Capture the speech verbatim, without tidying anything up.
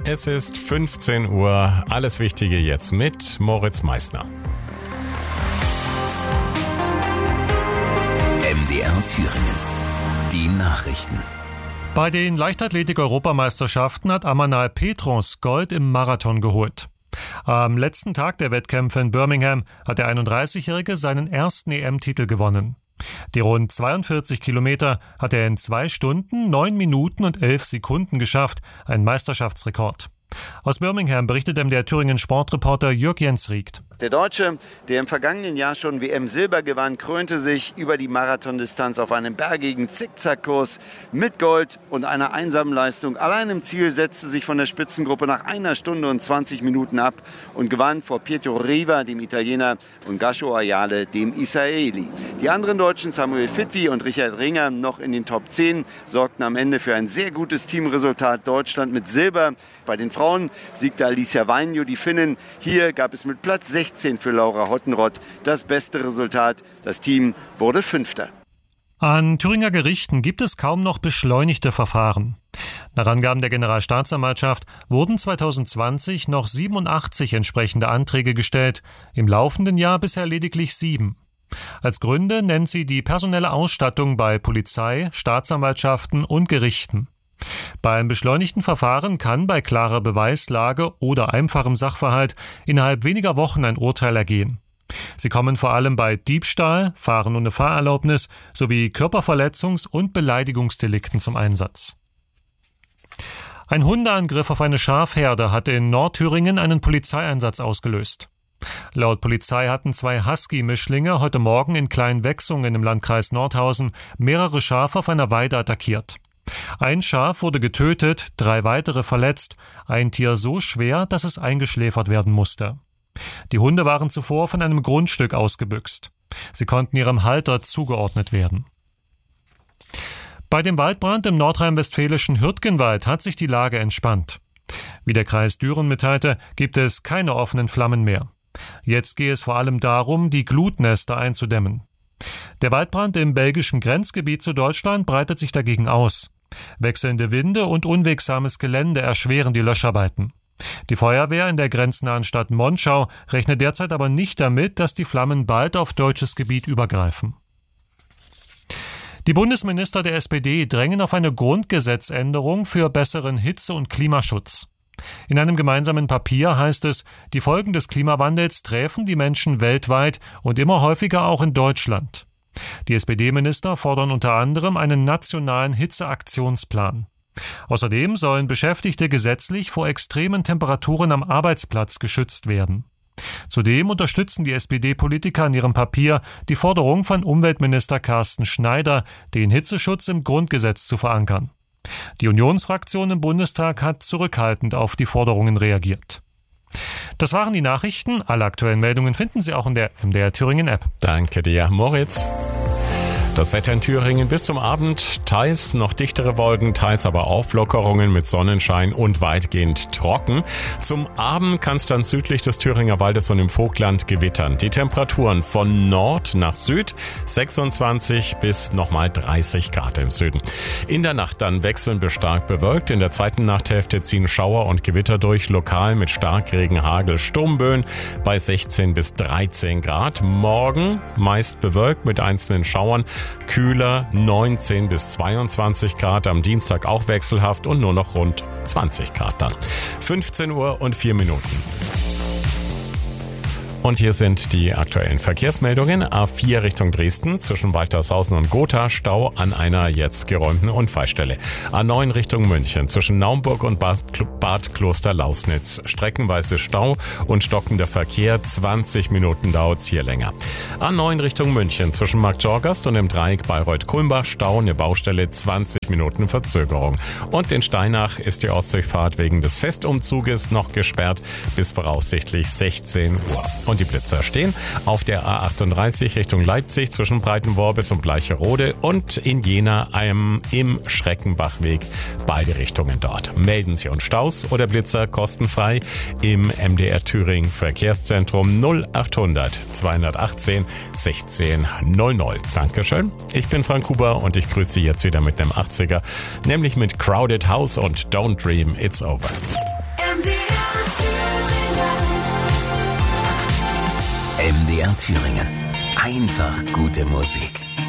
Es ist fünfzehn Uhr. Alles Wichtige jetzt mit Moritz Meissner. M D R Thüringen. Die Nachrichten. Bei den Leichtathletik-Europameisterschaften hat Amanal Petros Gold im Marathon geholt. Am letzten Tag der Wettkämpfe in Birmingham hat der einunddreißigjährige seinen ersten E M-Titel gewonnen. Die rund zweiundvierzig Kilometer hat er in zwei Stunden, neun Minuten und elf Sekunden geschafft, ein Meisterschaftsrekord. Aus Birmingham berichtet M D R Thüringen Sportreporter Jörg Jensriedt. Der Deutsche, der im vergangenen Jahr schon W M-Silber gewann, krönte sich über die Marathondistanz auf einem bergigen Zickzackkurs mit Gold und einer einsamen Leistung. Allein im Ziel setzte sich von der Spitzengruppe nach einer Stunde und zwanzig Minuten ab und gewann vor Pietro Riva, dem Italiener, und Gasho Ayale, dem Israeli. Die anderen Deutschen, Samuel Fitwi und Richard Ringer, noch in den Top zehn, sorgten am Ende für ein sehr gutes Teamresultat. Deutschland mit Silber. Bei den Frauen siegte Alicia Vainio, die Finnin. Hier gab es mit Platz sechzehn für Laura Hottenrott das beste Resultat. Das Team wurde Fünfter. An Thüringer Gerichten gibt es kaum noch beschleunigte Verfahren. Nach Angaben der Generalstaatsanwaltschaft wurden zweitausendzwanzig noch siebenundachtzig entsprechende Anträge gestellt, im laufenden Jahr bisher lediglich sieben. Als Gründe nennt sie die personelle Ausstattung bei Polizei, Staatsanwaltschaften und Gerichten. Beim beschleunigten Verfahren kann bei klarer Beweislage oder einfachem Sachverhalt innerhalb weniger Wochen ein Urteil ergehen. Sie kommen vor allem bei Diebstahl, Fahren ohne Fahrerlaubnis sowie Körperverletzungs- und Beleidigungsdelikten zum Einsatz. Ein Hundeangriff auf eine Schafherde hatte in Nordthüringen einen Polizeieinsatz ausgelöst. Laut Polizei hatten zwei Husky-Mischlinge heute Morgen in Kleinwechsungen im Landkreis Nordhausen mehrere Schafe auf einer Weide attackiert. Ein Schaf wurde getötet, drei weitere verletzt, ein Tier so schwer, dass es eingeschläfert werden musste. Die Hunde waren zuvor von einem Grundstück ausgebüxt. Sie konnten ihrem Halter zugeordnet werden. Bei dem Waldbrand im nordrhein-westfälischen Hürtgenwald hat sich die Lage entspannt. Wie der Kreis Düren mitteilte, gibt es keine offenen Flammen mehr. Jetzt gehe es vor allem darum, die Glutnester einzudämmen. Der Waldbrand im belgischen Grenzgebiet zu Deutschland breitet sich dagegen aus. Wechselnde Winde und unwegsames Gelände erschweren die Löscharbeiten. Die Feuerwehr in der grenznahen Stadt Monschau rechnet derzeit aber nicht damit, dass die Flammen bald auf deutsches Gebiet übergreifen. Die Bundesminister der S P D drängen auf eine Grundgesetzänderung für besseren Hitze- und Klimaschutz. In einem gemeinsamen Papier heißt es, die Folgen des Klimawandels treffen die Menschen weltweit und immer häufiger auch in Deutschland. Die S P D-Minister fordern unter anderem einen nationalen Hitzeaktionsplan. Außerdem sollen Beschäftigte gesetzlich vor extremen Temperaturen am Arbeitsplatz geschützt werden. Zudem unterstützen die S P D-Politiker in ihrem Papier die Forderung von Umweltminister Carsten Schneider, den Hitzeschutz im Grundgesetz zu verankern. Die Unionsfraktion im Bundestag hat zurückhaltend auf die Forderungen reagiert. Das waren die Nachrichten. Alle aktuellen Meldungen finden Sie auch in der M D R Thüringen App. Danke dir, Moritz. Das Wetter in Thüringen bis zum Abend, teils noch dichtere Wolken, teils aber Auflockerungen mit Sonnenschein und weitgehend trocken. Zum Abend kann es dann südlich des Thüringer Waldes und im Vogtland gewittern. Die Temperaturen von Nord nach Süd sechsundzwanzig bis nochmal dreißig Grad im Süden. In der Nacht dann wechselnd bis stark bewölkt. In der zweiten Nachthälfte ziehen Schauer und Gewitter durch, lokal mit Starkregen, Hagel, Sturmböen bei sechzehn bis dreizehn Grad. Morgen meist bewölkt mit einzelnen Schauern. Kühler neunzehn bis zweiundzwanzig Grad, am Dienstag auch wechselhaft und nur noch rund zwanzig Grad dann. fünfzehn Uhr und vier Minuten. Und hier sind die aktuellen Verkehrsmeldungen. A vier Richtung Dresden zwischen Waltershausen und Gotha, Stau an einer jetzt geräumten Unfallstelle. A neun Richtung München zwischen Naumburg und Bad Kloster-Lausnitz. Streckenweise Stau und stockender Verkehr, zwanzig Minuten dauert's hier länger. A neun Richtung München zwischen Marktjorgast und dem Dreieck Bayreuth-Kulmbach, Stau, eine Baustelle, zwanzig Minuten Verzögerung. Und in Steinach ist die Ortsdurchfahrt wegen des Festumzuges noch gesperrt bis voraussichtlich sechzehn Uhr. Und die Blitzer stehen auf der A achtunddreißig Richtung Leipzig zwischen Breitenworbis und Bleicherode und in Jena einem im Schreckenbachweg, beide Richtungen dort. Melden Sie uns Staus oder Blitzer kostenfrei im M D R Thüringen Verkehrszentrum null achthundert zweihundertachtzehn sechzehn null null. Dankeschön. Ich bin Frank Huber und ich grüße Sie jetzt wieder mit dem achtziger, nämlich mit Crowded House und Don't Dream It's Over. M D R Thüringen. M D R Thüringen. Einfach gute Musik.